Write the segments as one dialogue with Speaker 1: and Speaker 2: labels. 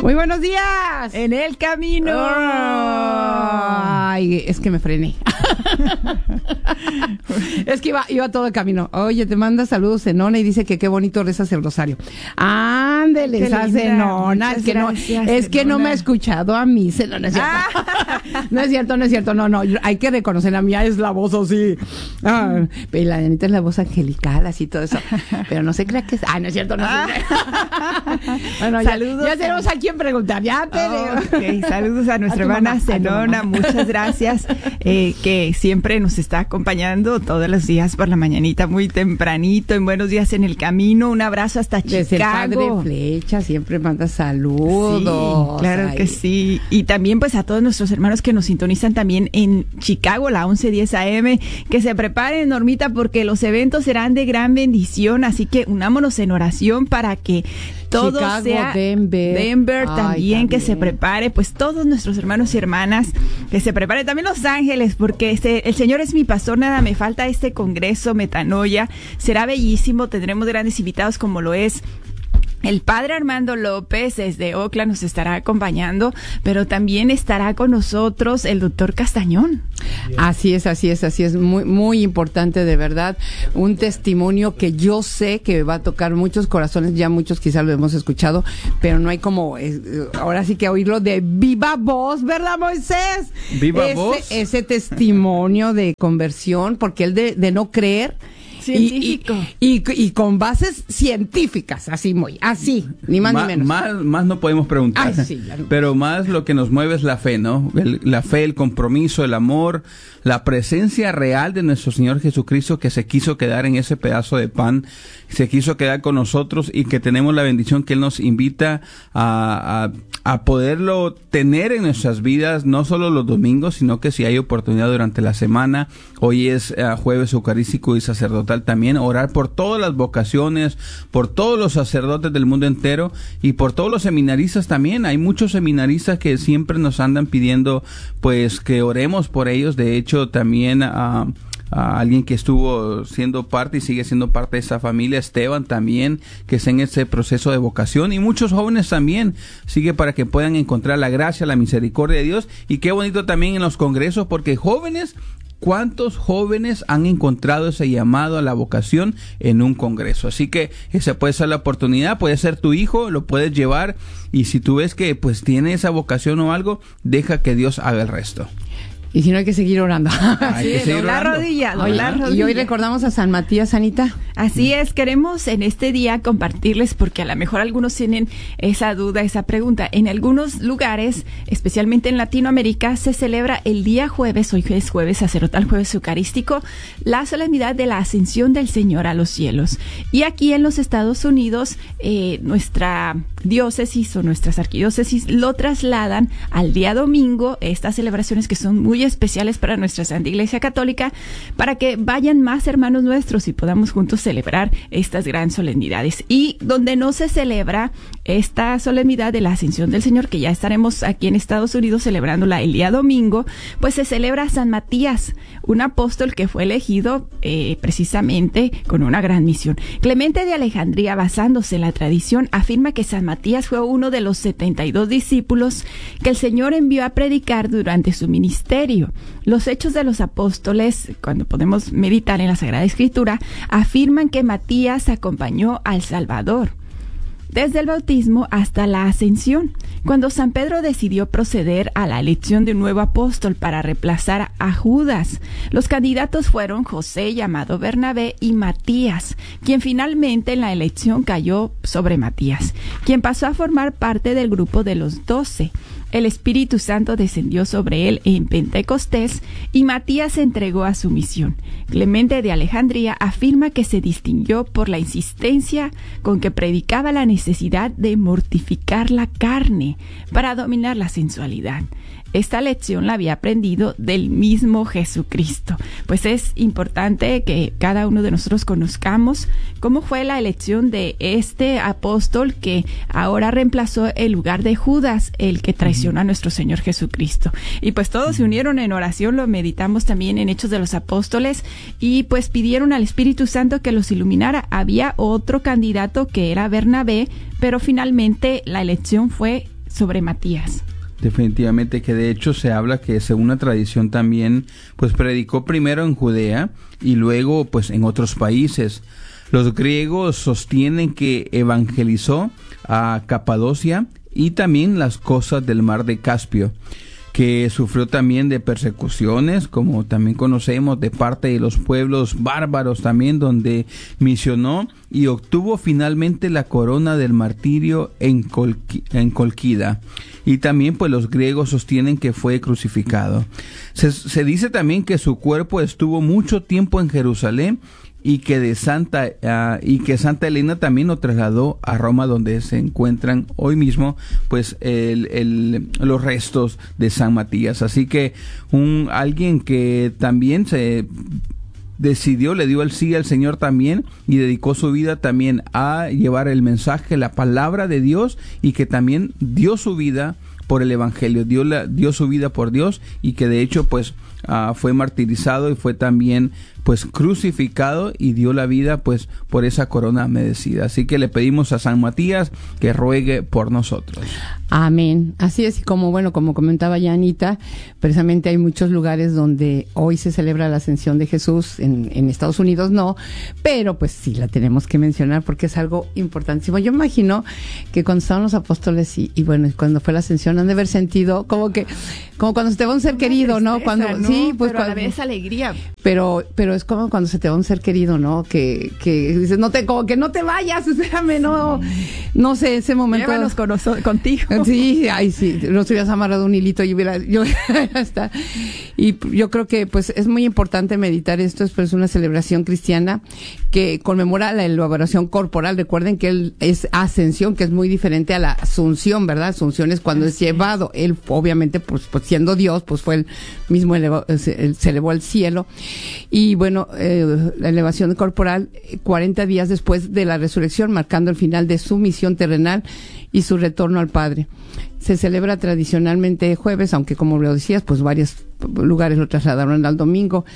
Speaker 1: Muy buenos días.
Speaker 2: En el camino.
Speaker 1: Ay, es que me frené. Es que iba todo el camino. Oye, te manda saludos Zenona y dice que qué bonito rezas el rosario. Ándele, esa Zenona. Es que no me ha escuchado a mí, Zenona. No es cierto. No es cierto. No. Hay que reconocer, la mía es la voz así. La de Anita es la voz angelical, así todo eso. Pero no se crea que es. No es cierto. Bueno, saludos. Ya tenemos a quien preguntar.
Speaker 2: Okay, saludos a nuestra hermana Zenona. Muchas gracias. Que siempre nos está acompañando todos los días por la mañanita, muy tempranito, en Buenos Días en el Camino. Un abrazo hasta Chicago.
Speaker 1: Desde el Padre Flecha siempre manda saludos.
Speaker 2: Sí, claro que sí. Y también pues a todos nuestros hermanos que nos sintonizan también en Chicago, la 1110 AM, que se preparen, Normita, porque los eventos serán de gran bendición, así que unámonos en oración para que todo
Speaker 1: Chicago,
Speaker 2: sea
Speaker 1: Denver
Speaker 2: también, que se prepare, pues todos nuestros hermanos y hermanas, que se preparen, también Los Ángeles, porque el Señor es mi pastor, nada me falta. Este congreso Metanoia será bellísimo, tendremos grandes invitados como lo es el padre Armando López desde Oakland, nos estará acompañando, pero también estará con nosotros el doctor Castañón.
Speaker 1: Así es, muy, muy importante, de verdad, un testimonio que yo sé que va a tocar muchos corazones, ya muchos quizás lo hemos escuchado, pero no hay como, ahora sí que oírlo de viva voz, ¿verdad, Moisés?
Speaker 3: Viva voz.
Speaker 1: Ese testimonio de conversión, porque él de no creer,
Speaker 2: científico.
Speaker 1: Y con bases científicas, así, ni más ni menos.
Speaker 3: Más no podemos preguntar.
Speaker 1: Ay, sí,
Speaker 3: pero más lo que nos mueve es la fe, ¿no? La fe, el compromiso, el amor, la presencia real de nuestro Señor Jesucristo, que se quiso quedar en ese pedazo de pan, se quiso quedar con nosotros, y que tenemos la bendición que Él nos invita a poderlo tener en nuestras vidas, no solo los domingos, sino que si hay oportunidad durante la semana. Hoy es jueves eucarístico y sacerdotal también, orar por todas las vocaciones, por todos los sacerdotes del mundo entero y por todos los seminaristas también. Hay muchos seminaristas que siempre nos andan pidiendo pues que oremos por ellos. De hecho, también a alguien que estuvo siendo parte y sigue siendo parte de esa familia, Esteban también, que está en ese proceso de vocación, y muchos jóvenes también, sigue para que puedan encontrar la gracia, la misericordia de Dios. Y qué bonito también en los congresos, porque jóvenes, ¿cuántos jóvenes han encontrado ese llamado a la vocación en un congreso? Así que esa puede ser la oportunidad, puede ser tu hijo, lo puedes llevar, y si tú ves que pues tiene esa vocación o algo, deja que Dios haga el resto.
Speaker 1: Y si no, hay que seguir orando.
Speaker 2: La rodilla.
Speaker 1: Y hoy recordamos a San Matías, Anita.
Speaker 2: Así es, queremos en este día compartirles, porque a lo mejor algunos tienen esa duda, esa pregunta. En algunos lugares, especialmente en Latinoamérica, se celebra el día jueves, hoy es jueves sacerdotal, jueves eucarístico, la solemnidad de la ascensión del Señor a los cielos. Y aquí en los Estados Unidos, nuestra diócesis o nuestras arquidiócesis lo trasladan al día domingo, estas celebraciones que son muy especiales para nuestra Santa Iglesia Católica, para que vayan más hermanos nuestros y podamos juntos celebrar estas grandes solemnidades. Y donde no se celebra esta solemnidad de la Ascensión del Señor, que ya estaremos aquí en Estados Unidos celebrándola el día domingo, pues se celebra San Matías, un apóstol que fue elegido precisamente con una gran misión. Clemente de Alejandría, basándose en la tradición, afirma que San Matías fue uno de los 72 discípulos que el Señor envió a predicar durante su ministerio. Los Hechos de los Apóstoles, cuando podemos meditar en la Sagrada Escritura, afirman que Matías acompañó al Salvador desde el bautismo hasta la ascensión. Cuando San Pedro decidió proceder a la elección de un nuevo apóstol para reemplazar a Judas, los candidatos fueron José, llamado Bernabé, y Matías, quien finalmente en la elección cayó sobre Matías, quien pasó a formar parte del grupo de los 12. El Espíritu Santo descendió sobre él en Pentecostés y Matías se entregó a su misión. Clemente de Alejandría afirma que se distinguió por la insistencia con que predicaba la necesidad de mortificar la carne para dominar la sensualidad. Esta lección la había aprendido del mismo Jesucristo. Pues es importante que cada uno de nosotros conozcamos cómo fue la elección de este apóstol que ahora reemplazó el lugar de Judas, el que traicionó a nuestro Señor Jesucristo. Y pues todos se unieron en oración, lo meditamos también en Hechos de los Apóstoles, y pues pidieron al Espíritu Santo que los iluminara. Había otro candidato que era Bernabé, pero finalmente la elección fue sobre Matías.
Speaker 3: Definitivamente, que de hecho se habla que según la tradición también pues predicó primero en Judea y luego pues en otros países. Los griegos sostienen que evangelizó a Capadocia y también las costas del mar de Caspio, que sufrió también de persecuciones, como también conocemos, de parte de los pueblos bárbaros también, donde misionó y obtuvo finalmente la corona del martirio en Cólquida. Y también pues los griegos sostienen que fue crucificado. Se dice también que su cuerpo estuvo mucho tiempo en Jerusalén y que Santa Elena también lo trasladó a Roma, donde se encuentran hoy mismo pues los restos de San Matías. Así que alguien que también se decidió, le dio el sí al Señor también y dedicó su vida también a llevar el mensaje, la palabra de Dios, y que también dio su vida por el Evangelio, dio su vida por Dios, y que de hecho pues fue martirizado y fue también pues crucificado y dio la vida pues por esa corona merecida. Así que le pedimos a San Matías que ruegue por nosotros.
Speaker 1: Amén. Así es, y como comentaba ya Anita, precisamente hay muchos lugares donde hoy se celebra la ascensión de Jesús, en Estados Unidos no, pero pues sí la tenemos que mencionar porque es algo importantísimo. Yo me imagino que cuando estaban los apóstoles y bueno, cuando fue la ascensión han de haber sentido como cuando se te va un ser querido, ¿no? Cuando
Speaker 2: ¿no?
Speaker 1: Sí, pues
Speaker 2: pero a la vez alegría.
Speaker 1: Pero es como cuando se te va un ser querido, ¿no? Que dices, como que no te vayas, espérame, no sé, ese momento.
Speaker 2: Llévanos contigo.
Speaker 1: Sí, sí, nos hubieras amarrado un hilito y está. Y yo creo que pues es muy importante meditar esto, es pues una celebración cristiana que conmemora la elaboración corporal. Recuerden que es ascensión, que es muy diferente a la asunción, ¿verdad? Asunción es cuando es llevado. Él, obviamente, pues siendo Dios, pues fue el mismo se elevó al cielo. Y bueno, la elevación corporal 40 días después de la resurrección, marcando el final de su misión terrenal y su retorno al Padre. Se celebra tradicionalmente jueves, aunque como lo decías, pues varios lugares lo trasladaron al domingo.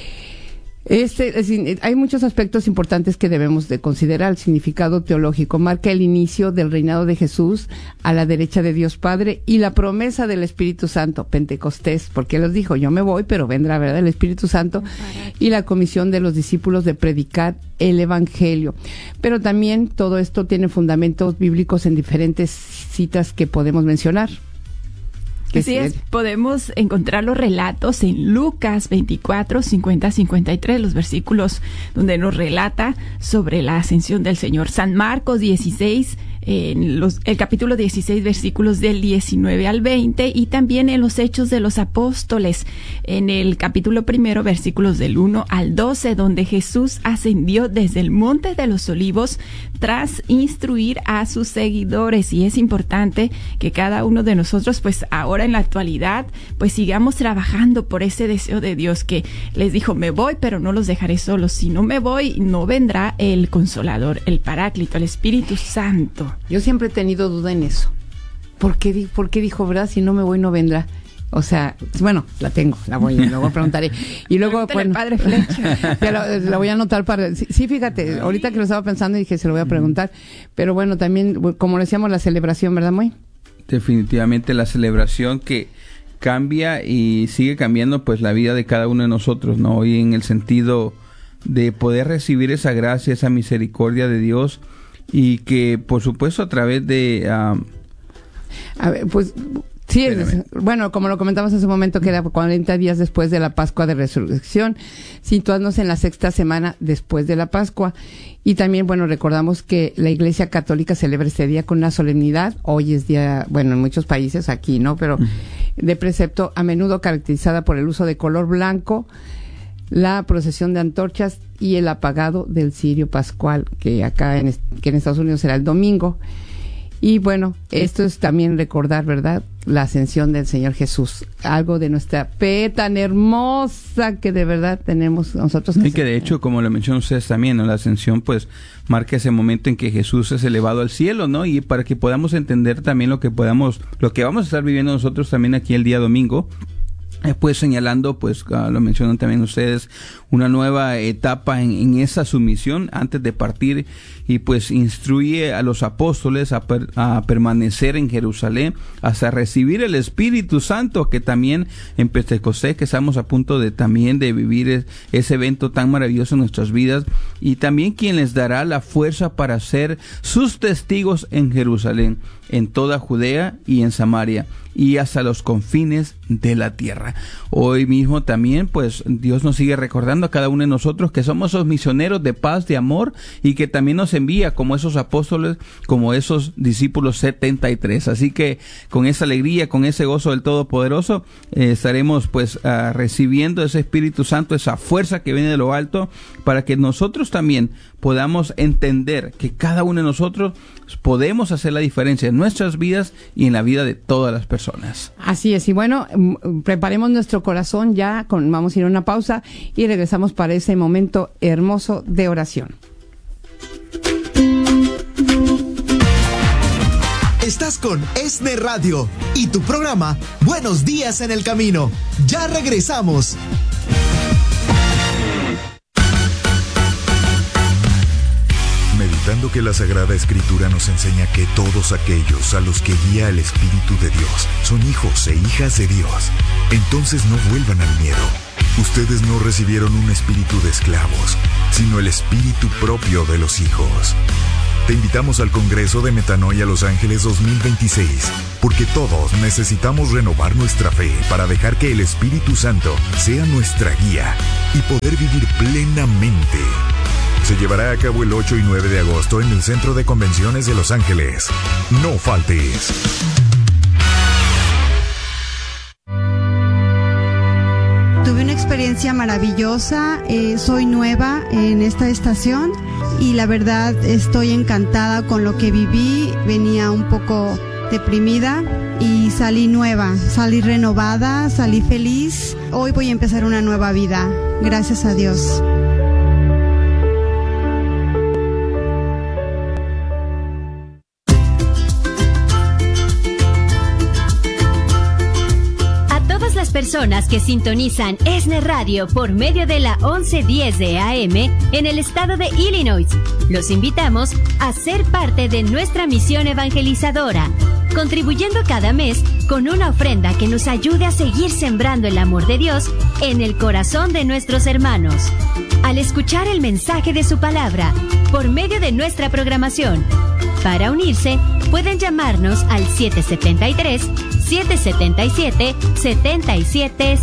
Speaker 1: Hay muchos aspectos importantes que debemos de considerar. El significado teológico marca el inicio del reinado de Jesús a la derecha de Dios Padre y la promesa del Espíritu Santo, Pentecostés, porque Él les dijo, yo me voy, pero vendrá, ¿verdad?, el Espíritu Santo, y la comisión de los discípulos de predicar el Evangelio. Pero también todo esto tiene fundamentos bíblicos en diferentes citas que podemos mencionar.
Speaker 2: Así es, podemos encontrar los relatos en Lucas 24, 50, 53, los versículos donde nos relata sobre la ascensión del Señor. San Marcos 16, el capítulo 16, versículos del 19 al 20, y también en los Hechos de los Apóstoles, en el capítulo 1, versículos del 1 al 12, donde Jesús ascendió desde el Monte de los Olivos tras instruir a sus seguidores. Y es importante que cada uno de nosotros, pues ahora en la actualidad, pues sigamos trabajando por ese deseo de Dios, que les dijo, me voy, pero no los dejaré solos. Si no me voy, no vendrá el Consolador, el Paráclito, el Espíritu Santo.
Speaker 1: Yo siempre he tenido duda en eso. ¿Por qué dijo, verdad? Si no me voy, no vendrá. O sea, bueno, luego preguntaré. Y luego, bueno,
Speaker 2: Padre Flecha.
Speaker 1: La voy a anotar para... Sí, fíjate, ahorita que lo estaba pensando dije, se lo voy a preguntar. Pero bueno, también, como decíamos, la celebración, ¿verdad, Moy?
Speaker 3: Definitivamente la celebración que cambia y sigue cambiando pues la vida de cada uno de nosotros, ¿no? Hoy en el sentido de poder recibir esa gracia, esa misericordia de Dios, y que por supuesto a través de...
Speaker 1: A ver, pues... Sí, bueno, como lo comentamos hace un momento, queda 40 días después de la Pascua de Resurrección, situándose en la sexta semana después de la Pascua. Y también, bueno, recordamos que la Iglesia Católica celebra este día con una solemnidad. Hoy es día, bueno, en muchos países, aquí, ¿no? Pero de precepto, a menudo caracterizada por el uso de color blanco, la procesión de antorchas y el apagado del cirio pascual, que acá en Estados Unidos será el domingo. Y bueno, esto es también recordar, ¿verdad?, la ascensión del Señor Jesús, algo de nuestra fe tan hermosa que de verdad tenemos nosotros.
Speaker 3: Y que de hecho, como lo mencionan ustedes también, ¿no?, la ascensión pues marca ese momento en que Jesús es elevado al cielo, ¿no? Y para que podamos entender también lo que vamos a estar viviendo nosotros también aquí el día domingo, pues señalando, pues lo mencionan también ustedes, una nueva etapa en esa sumisión antes de partir, y pues instruye a los apóstoles a permanecer en Jerusalén hasta recibir el Espíritu Santo, que también en Pentecostés, que estamos a punto de también de vivir ese evento tan maravilloso en nuestras vidas, y también quien les dará la fuerza para ser sus testigos en Jerusalén, en toda Judea y en Samaria, y hasta los confines de la tierra. Hoy mismo también, pues, Dios nos sigue recordando a cada uno de nosotros que somos esos misioneros de paz, de amor, y que también nos envía como esos apóstoles, como esos discípulos 73. Así que con esa alegría, con ese gozo del Todopoderoso, estaremos pues recibiendo ese Espíritu Santo, esa fuerza que viene de lo alto, para que nosotros también podamos entender que cada uno de nosotros podemos hacer la diferencia en nuestras vidas y en la vida de todas las personas.
Speaker 1: Así es, y bueno, preparemos nuestro corazón ya, vamos a ir a una pausa y regresamos para ese momento hermoso de oración.
Speaker 4: Estás con ESNE Radio y tu programa Buenos Días en el Camino. Ya regresamos.
Speaker 5: Meditando que la Sagrada Escritura nos enseña que todos aquellos a los que guía el Espíritu de Dios son hijos e hijas de Dios, entonces no vuelvan al miedo. Ustedes no recibieron un espíritu de esclavos, sino el espíritu propio de los hijos. Te invitamos al Congreso de Metanoia Los Ángeles 2026, porque todos necesitamos renovar nuestra fe para dejar que el Espíritu Santo sea nuestra guía y poder vivir plenamente. Se llevará a cabo el 8 y 9 de agosto en el Centro de Convenciones de Los Ángeles. No faltes.
Speaker 6: Tuve una experiencia maravillosa, soy nueva en esta estación y la verdad estoy encantada con lo que viví. Venía un poco deprimida y salí nueva, salí renovada, salí feliz. Hoy voy a empezar una nueva vida, gracias a Dios.
Speaker 7: Personas que sintonizan ESNE Radio por medio de la 1110 de AM en el estado de Illinois. Los invitamos a ser parte de nuestra misión evangelizadora, contribuyendo cada mes con una ofrenda que nos ayude a seguir sembrando el amor de Dios en el corazón de nuestros hermanos. Al escuchar el mensaje de su palabra por medio de nuestra programación. Para unirse, pueden llamarnos al 773-777-77